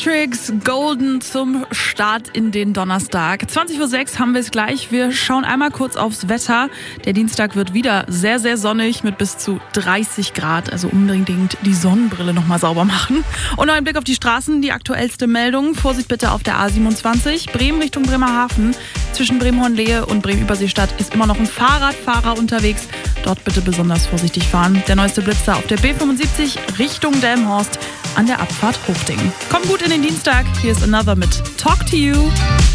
Matrix Golden zum Start in den Donnerstag. 20:06 Uhr haben wir es gleich. Wir schauen einmal kurz aufs Wetter. Der Dienstag wird wieder sehr, sehr sonnig mit bis zu 30 Grad. Also unbedingt die Sonnenbrille nochmal sauber machen. Und noch ein Blick auf die Straßen. Die aktuellste Meldung. Vorsicht bitte auf der A27. Bremen Richtung Bremerhaven. Zwischen Bremen-Hohenlehe und Bremen-Überseestadt ist immer noch ein Fahrradfahrer unterwegs. Dort bitte besonders vorsichtig fahren. Der neueste Blitzer auf der B75 Richtung Delmenhorst an der Abfahrt Hochding. Kommt gut in den Dienstag. Hier ist Another mit Talk to You.